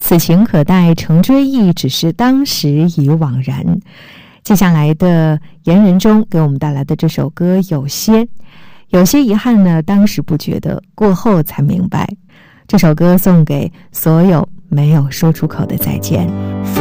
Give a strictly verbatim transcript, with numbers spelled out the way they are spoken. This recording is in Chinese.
此情可待成追忆，只是当时已惘然。接下来的言人中给我们带来的这首歌，有些有些遗憾呢，当时不觉得，过后才明白。这首歌送给所有没有说出口的再见。